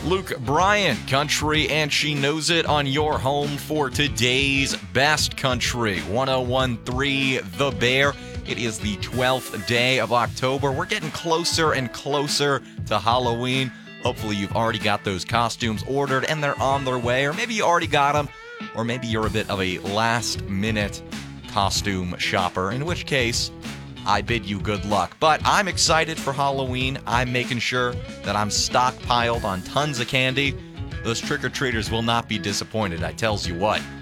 Luke Bryan, Country and She Knows It on your home for today's best country. 101.3 The Bear. It is the 12th day of October. We're getting closer and closer to Halloween. Hopefully you've already got those costumes ordered and they're on their way, or maybe you already got them, or maybe you're a bit of a last-minute costume shopper, in which case I bid you good luck. But I'm excited for Halloween. I'm making sure that I'm stockpiled on tons of candy. Those trick-or-treaters will not be disappointed, I tells you what.